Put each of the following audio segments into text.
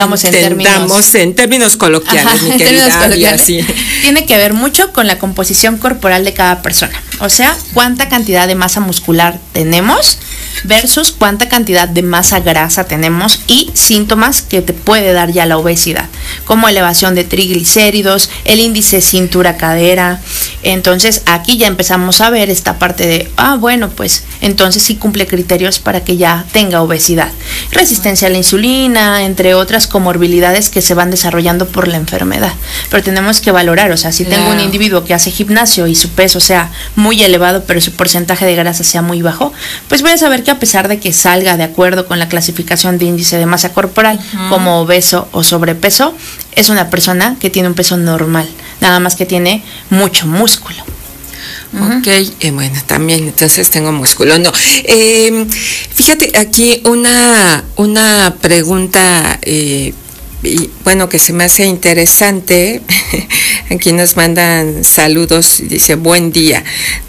Entendamos en términos coloquiales, Ajá, mi en términos querida Aria, coloquiales. sí. Tiene que ver mucho con la composición corporal de cada persona. O sea, cuánta cantidad de masa muscular tenemos versus cuánta cantidad de masa grasa tenemos y síntomas que te puede dar ya la obesidad, como elevación de triglicéridos, el índice cintura-cadera. Entonces, aquí ya empezamos a ver esta parte de, bueno, pues entonces sí cumple criterios para que ya tenga obesidad. Resistencia a la insulina, entre otras comorbilidades que se van desarrollando por la enfermedad. Pero tenemos que valorar, o sea, si tengo un individuo que hace gimnasio y su peso sea muy elevado, pero su porcentaje de grasa sea muy bajo, pues voy a saber que a pesar de que salga de acuerdo con la clasificación de índice de masa corporal como obeso o sobrepeso, es una persona que tiene un peso normal, nada más que tiene mucho músculo. Ok, bueno, también entonces tengo músculo. No, fíjate aquí una pregunta, y bueno, que se me hace interesante. Aquí nos mandan saludos, dice buen día.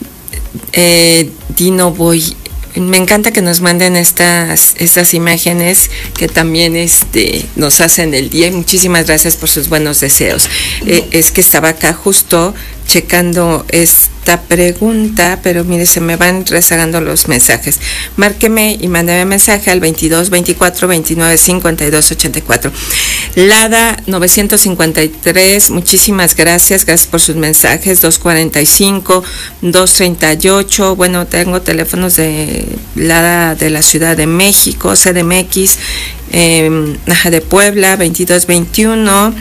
Dino Boy, me encanta que nos manden estas imágenes que también nos hacen el día, y muchísimas gracias por sus buenos deseos. Es que estaba acá justo checando esta pregunta, pero mire, se me van rezagando los mensajes. Márqueme y mándeme mensaje al 22 24 29 52 84. Lada 953, muchísimas gracias por sus mensajes. 245 238. Bueno, tengo teléfonos de Lada de la Ciudad de México, CDMX, de Puebla 2221.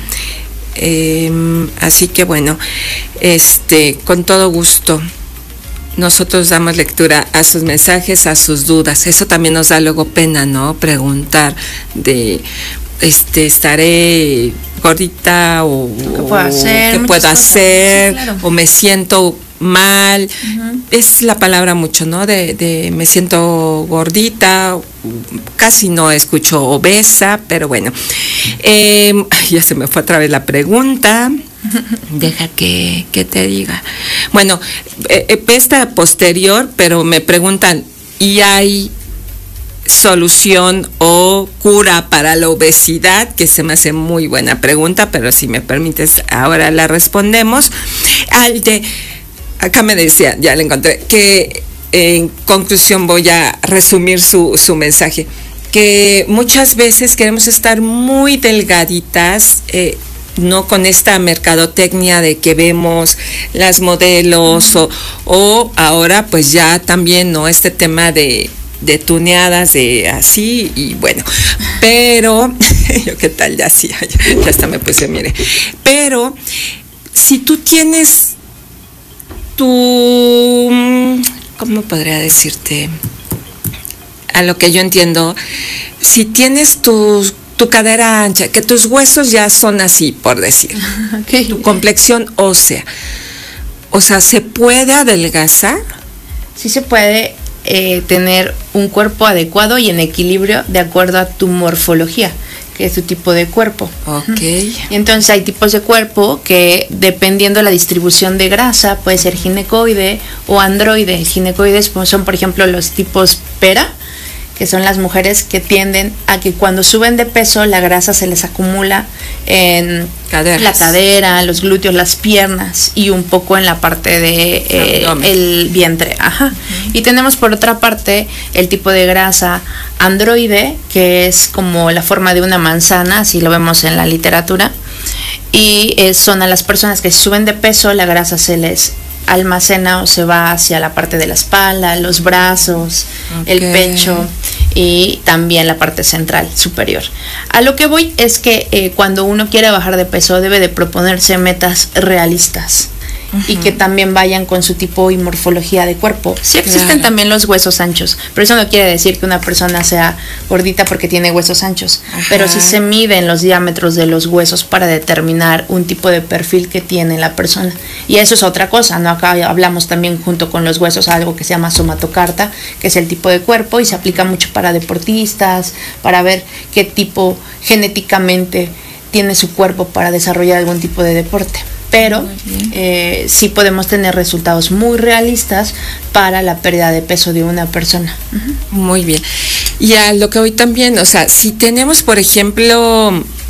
Así que bueno, con todo gusto nosotros damos lectura a sus mensajes, a sus dudas. Eso también nos da luego pena, ¿no? Preguntar de estaré gordita o ¿qué puedo hacer? Sí, claro. O me siento mal. Es la palabra mucho, ¿no? De me siento gordita, casi no escucho obesa, pero bueno. Ya se me fue otra vez la pregunta. Deja que te diga. Bueno, esta posterior, pero me preguntan, ¿y hay solución o cura para la obesidad? Que se me hace muy buena pregunta, pero si me permites, ahora la respondemos. Acá me decía, ya la encontré, que en conclusión voy a resumir su mensaje, que muchas veces queremos estar muy delgaditas, no con esta mercadotecnia de que vemos las modelos o ahora pues ya también, ¿no? Este tema de tuneadas, de así, y bueno, pero yo qué tal, ya sí, ya hasta me puse, mire, pero si tú tienes ¿cómo podría decirte? A lo que yo entiendo, si tienes tu cadera ancha, que tus huesos ya son así, por decir, Okay. Tu complexión ósea, o sea, ¿se puede adelgazar? Sí se puede tener un cuerpo adecuado y en equilibrio de acuerdo a tu morfología, que es tu tipo de cuerpo. Ok. Y entonces hay tipos de cuerpo que, dependiendo de la distribución de grasa, puede ser ginecoide o androide. Ginecoides son, por ejemplo, los tipos pera, que son las mujeres que tienden a que cuando suben de peso la grasa se les acumula en la cadera, los glúteos, las piernas y un poco en la parte de el vientre. Y tenemos por otra parte el tipo de grasa androide, que es como la forma de una manzana, así lo vemos en la literatura, y son a las personas que suben de peso, la grasa se les almacena o se va hacia la parte de la espalda, los brazos, el pecho y también la parte central superior. A lo que voy es que cuando uno quiere bajar de peso debe de proponerse metas realistas y que también vayan con su tipo y morfología de cuerpo. Sí existen también los huesos anchos, pero eso no quiere decir que una persona sea gordita porque tiene huesos anchos, pero sí se miden los diámetros de los huesos para determinar un tipo de perfil que tiene la persona. Y eso es otra cosa, ¿no? Acá hablamos también junto con los huesos algo que se llama somatocarta, que es el tipo de cuerpo y se aplica mucho para deportistas, para ver qué tipo genéticamente tiene su cuerpo para desarrollar algún tipo de deporte. pero sí podemos tener resultados muy realistas para la pérdida de peso de una persona. Muy bien. Y a lo que hoy también, o sea, si tenemos, por ejemplo,